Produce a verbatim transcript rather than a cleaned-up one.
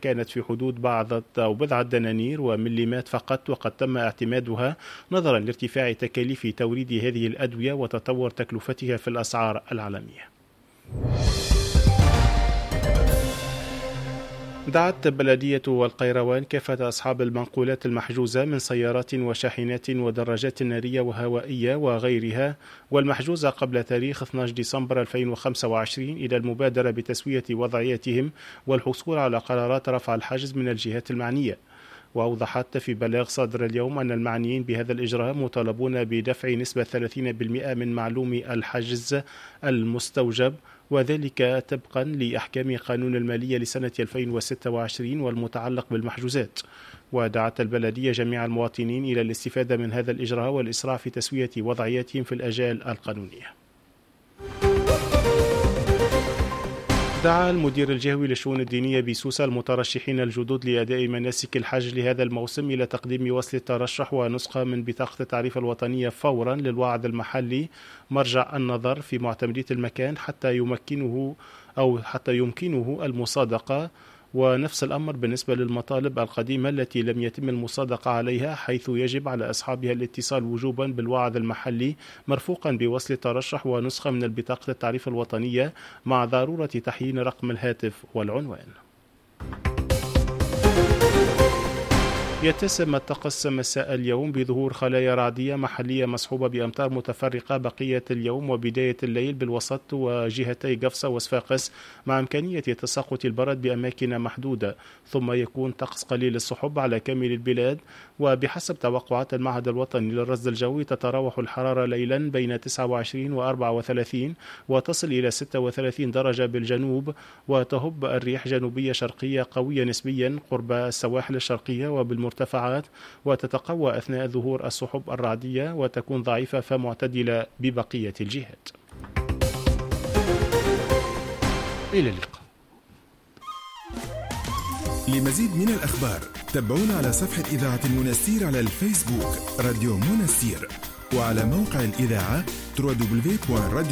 كانت في حدود بعض أو بضعة دنانير ومليمات فقط، وقد تم اعتمادها نظرا لارتفاع تكاليف توريد هذه الأدوية وتطور تكلفتها في الأسعار العالمية. دعت بلدية القيروان كافة أصحاب المنقولات المحجوزة من سيارات وشاحنات ودراجات نارية وهوائية وغيرها والمحجوزة قبل تاريخ اثني عشر ديسمبر ألفين وخمسة وعشرين إلى المبادرة بتسوية وضعيتهم والحصول على قرارات رفع الحاجز من الجهات المعنية. وأوضحت في بلاغ صادر اليوم أن المعنيين بهذا الإجراء مطالبون بدفع نسبة ثلاثين بالمئة من معلوم الحجز المستوجب، وذلك طبقا لأحكام قانون المالية لسنة ألفين وستة وعشرين والمتعلق بالمحجوزات. ودعت البلدية جميع المواطنين إلى الاستفادة من هذا الإجراء والإسراع في تسوية وضعياتهم في الأجال القانونية. دعا المدير الجهوي للشؤون الدينية بسوسة المترشحين الجدد لأداء مناسك الحج لهذا الموسم إلى تقديم وصل الترشح ونسخة من بطاقة التعريف الوطنية فورا للوعد المحلي مرجع النظر في معتمدية المكان حتى يمكنه أو حتى يمكنه المصادقة، ونفس الأمر بالنسبة للمطالب القديمة التي لم يتم المصادقة عليها، حيث يجب على أصحابها الاتصال وجوبا بالوعد المحلي مرفوقا بوصل الترشح ونسخة من البطاقة التعريف الوطنية مع ضرورة تحيين رقم الهاتف والعنوان. يتسم الطقس مساء اليوم بظهور خلايا رعدية محلية مصحوبة بأمطار متفرقة بقية اليوم وبداية الليل بالوسط وجهتي قفصة وصفاقس، مع إمكانية تساقط البرد بأماكن محدودة، ثم يكون طقس قليل السحب على كامل البلاد. وبحسب توقعات المعهد الوطني للرصد الجوي تتراوح الحرارة ليلا بين تسعة وعشرين و أربعة وثلاثين وتصل إلى ستة وثلاثين درجة بالجنوب، وتهب الرياح جنوبية شرقية قوية نسبيا قرب السواحل الشرقية وبالمرتفعات، وتتقوى أثناء ظهور السحب الرعدية وتكون ضعيفة فمعتدلة ببقية الجهات. إلى اللقاء. لمزيد من الأخبار تابعونا على صفحة إذاعة المنستير على الفيسبوك راديو منستير، وعلى موقع الإذاعة دبليو دبليو دبليو دوت راديو